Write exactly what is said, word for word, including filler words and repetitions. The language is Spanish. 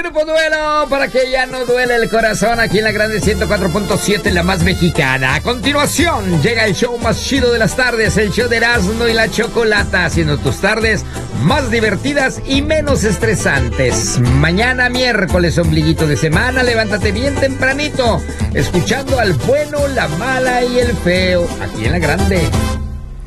Grupo Duelo, para que ya no duele el corazón, aquí en la Grande ciento cuatro punto siete, la más mexicana. A continuación, llega el show más chido de las tardes, el show de Erasmo y la Chocolata, haciendo tus tardes más divertidas y menos estresantes. Mañana miércoles, ombliguito de semana, levántate bien tempranito, escuchando al bueno, la mala y el feo, aquí en la Grande.